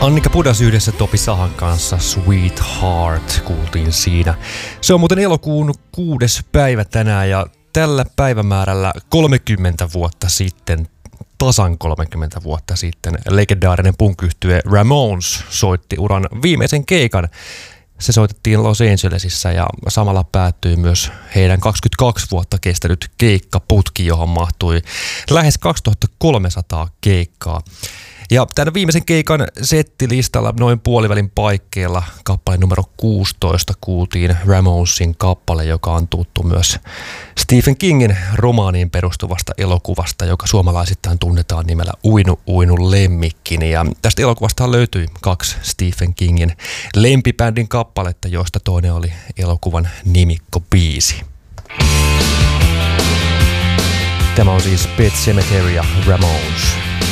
Annika Pudas yhdessä Topi Sahan kanssa Sweetheart kuultiin siinä. Se on muuten elokuun 6. päivä tänään ja tällä päivämäärällä 30 vuotta sitten, tasan 30 vuotta sitten, legendaarinen punk-yhtye Ramones soitti uran viimeisen keikan. Se soitettiin Los Angelesissa ja samalla päättyi myös heidän 22 vuotta kestänyt keikkaputki, johon mahtui lähes 2300 keikkaa. Ja tämän viimeisen keikan settilistalla noin puolivälin paikkeilla kappale numero 16 kuultiin Ramonesin kappale, joka on tuttu myös Stephen Kingin romaaniin perustuvasta elokuvasta, joka suomalaisittain tunnetaan nimellä Uinu Uinu lemmikkini. Ja tästä elokuvasta löytyi 2 Stephen Kingin lempibändin kappaletta, joista toinen oli elokuvan nimikkobiisi. Tämä on siis Pet Sematary ja Ramones.